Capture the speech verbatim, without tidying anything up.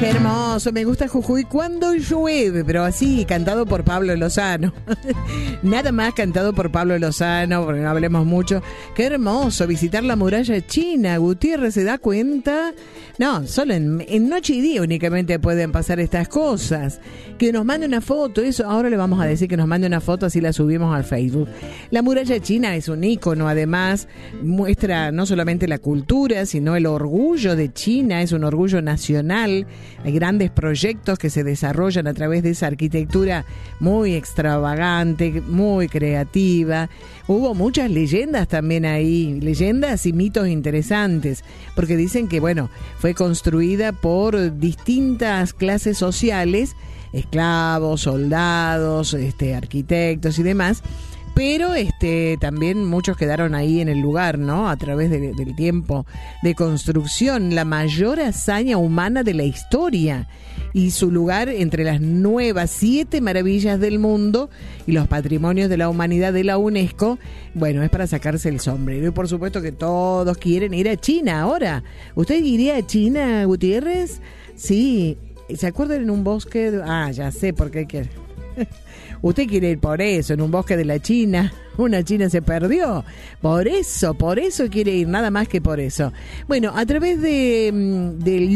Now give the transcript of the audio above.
Qué hermoso, me gusta Jujuy cuando llueve, pero así, cantado por Pablo Lozano. Nada más cantado por Pablo Lozano, porque no hablemos mucho. Qué hermoso, visitar la muralla china. Gutiérrez se da cuenta. No, solo en, en noche y día únicamente pueden pasar estas cosas. Que nos mande una foto, eso ahora le vamos a decir que nos mande una foto, así la subimos al Facebook. La muralla china es un ícono, además, muestra no solamente la cultura, sino el orgullo de China, es un orgullo nacional. Hay grandes proyectos que se desarrollan a través de esa arquitectura muy extravagante, muy creativa. Hubo muchas leyendas también ahí, leyendas y mitos interesantes, porque dicen que, bueno, fue construida por distintas clases sociales, esclavos, soldados, este, arquitectos y demás, pero este también muchos quedaron ahí en el lugar, ¿no? A través de, del tiempo de construcción, la mayor hazaña humana de la historia y su lugar entre las nuevas siete maravillas del mundo y los patrimonios de la humanidad de la UNESCO, bueno, es para sacarse el sombrero. Y por supuesto que todos quieren ir a China ahora. ¿Usted iría a China, Gutiérrez? Sí. ¿Se acuerdan en un bosque? De... Ah, ya sé por qué quiere. Usted quiere ir por eso, en un bosque de la China. Una china se perdió. Por eso, por eso quiere ir, nada más que por eso. Bueno, a través de del